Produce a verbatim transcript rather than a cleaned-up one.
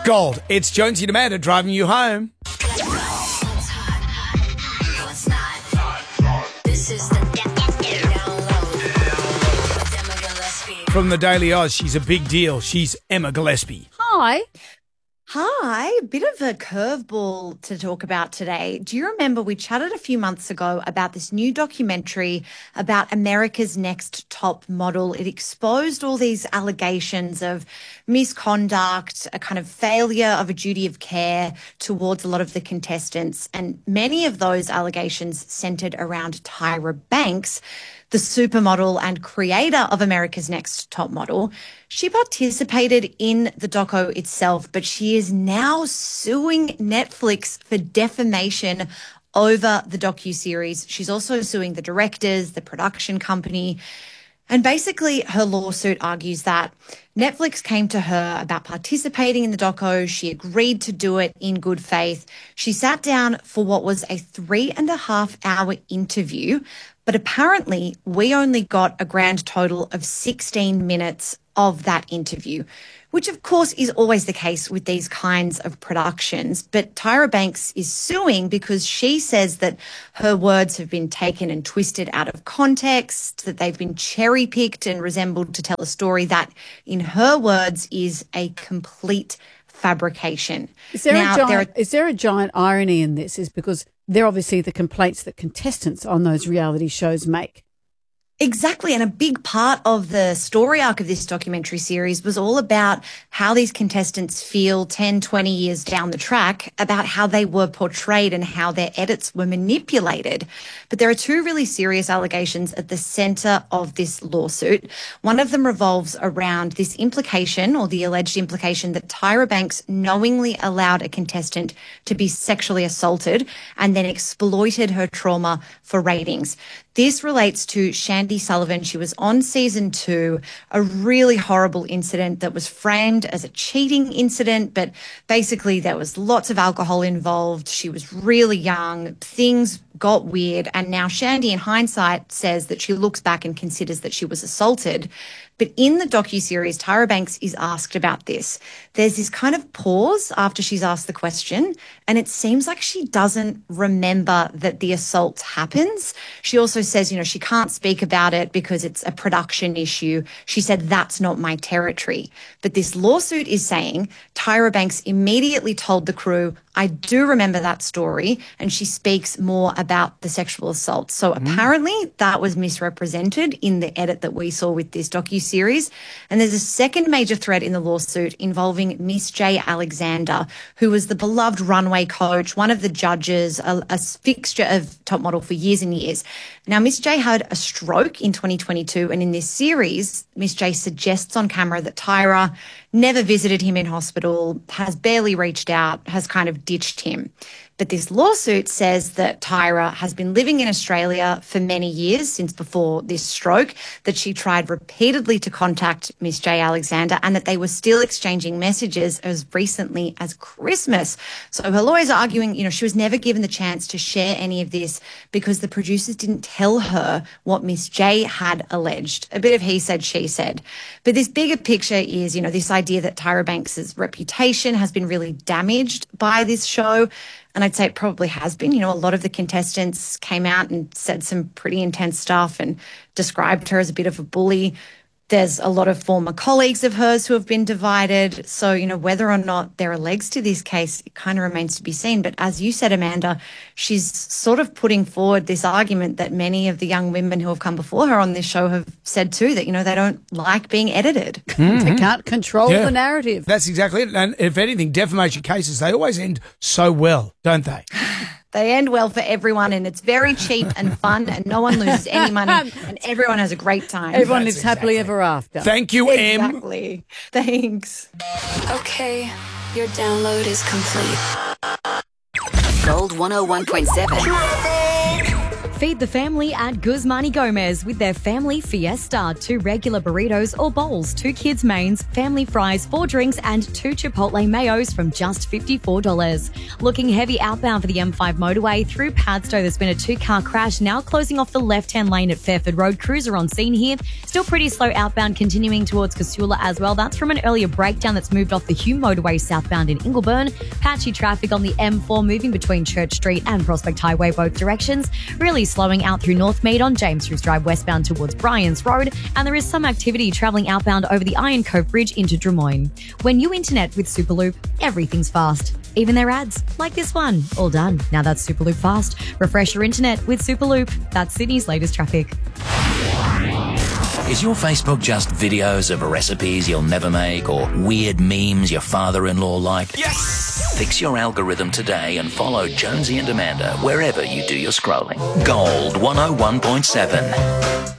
Gold. It's Jonesy and Amanda driving you home. From the Daily Oz, she's a big deal. She's Emma Gillespie. Hi. Hi, a bit of a curveball to talk about today. Do you remember we chatted a few months ago about this new documentary about America's Next Top Model? It exposed all these allegations of misconduct, a kind of failure of a duty of care towards a lot of the contestants. And many of those allegations centered around Tyra Banks, the supermodel and creator of America's Next Top Model. She participated in the doco itself, but she is now suing Netflix for defamation over the docuseries. She's also suing the directors, the production company. And basically, her lawsuit argues that Netflix came to her about participating in the doco. She agreed to do it in good faith. She sat down for what was a three and a half hour interview, but apparently we only got a grand total of sixteen minutes of that interview, which of course is always the case with these kinds of productions. But Tyra Banks is suing because she says that her words have been taken and twisted out of context, that they've been cherry-picked and resembled to tell a story that, in her words, is a complete fabrication. Is there, now, a giant, there are- is there a giant irony in this? Is because they're obviously the complaints that contestants on those reality shows make. Exactly. And a big part of the story arc of this documentary series was all about how these contestants feel ten, twenty years down the track about how they were portrayed and how their edits were manipulated. But there are two really serious allegations at the center of this lawsuit. One of them revolves around this implication, or the alleged implication, that Tyra Banks knowingly allowed a contestant to be sexually assaulted and then exploited her trauma for ratings. This relates to Shandy Sullivan. She was on season two, a really horrible incident that was framed as a cheating incident, but basically there was lots of alcohol involved. She was really young. Things got weird. And now Shandy, in hindsight, says that she looks back and considers that she was assaulted. But in the docuseries, Tyra Banks is asked about this. There's this kind of pause after she's asked the question, and it seems like she doesn't remember that the assault happens. She also says, you know, she can't speak about it because it's a production issue. She said, that's not my territory. But this lawsuit is saying Tyra Banks immediately told the crew, I do remember that story, and she speaks more about the sexual assault. So mm. apparently that was misrepresented in the edit that we saw with this docuseries. And there's a second major thread in the lawsuit involving Miss J. Alexander, who was the beloved runway coach, one of the judges, a, a fixture of Top Model for years and years. Now, Miss J had a stroke in twenty twenty-two, and in this series, Miss J suggests on camera that Tyra never visited him in hospital, has barely reached out, has kind of ditched him. But this lawsuit says that Tyra has been living in Australia for many years, since before this stroke, that she tried repeatedly to contact Miss J. Alexander, and that they were still exchanging messages as recently as Christmas. So her lawyers are arguing, you know, she was never given the chance to share any of this because the producers didn't tell her what Miss J had alleged. A bit of he said, she said. But this bigger picture is, you know, this idea that Tyra Banks's reputation has been really damaged by this show. And I'd say it probably has been. You know, a lot of the contestants came out and said some pretty intense stuff and described her as a bit of a bully. There's a lot of former colleagues of hers who have been divided. So, you know, whether or not there are legs to this case, it kind of remains to be seen. But as you said, Amanda, she's sort of putting forward this argument that many of the young women who have come before her on this show have said too, that, you know, they don't like being edited. Mm-hmm. They can't control yeah. the narrative. That's exactly it. And if anything, defamation cases, they always end so well, don't they? They end well for everyone, and it's very cheap and fun, and no one loses any money, and everyone has a great time. Everyone That's lives happily exactly. ever after. Thank you, Em. Exactly. Thanks. Okay, your download is complete. Gold one oh one point seven. Feed the family at Guzmani Gomez with their Family Fiesta. Two regular burritos or bowls, two kids' mains, family fries, four drinks and two Chipotle mayos from just fifty-four dollars. Looking heavy outbound for the M five motorway through Padstow. There's been a two-car crash now closing off the left-hand lane at Fairford Road. Cruiser on scene here. Still pretty slow outbound continuing towards Casula as well. That's from an earlier breakdown that's moved off the Hume motorway southbound in Ingleburn. Patchy traffic on the M four moving between Church Street and Prospect Highway both directions. Really slowing out through Northmead on James Bruce Drive westbound towards Bryans Road, and there is some activity travelling outbound over the Iron Cove Bridge into Drummoyne. When you internet with Superloop, everything's fast. Even their ads, like this one, all done. Now that's Superloop fast. Refresh your internet with Superloop. That's Sydney's latest traffic. Is your Facebook just videos of recipes you'll never make or weird memes your father-in-law liked? Yes! Fix your algorithm today and follow Jonesy and Amanda wherever you do your scrolling. Gold one oh one point seven.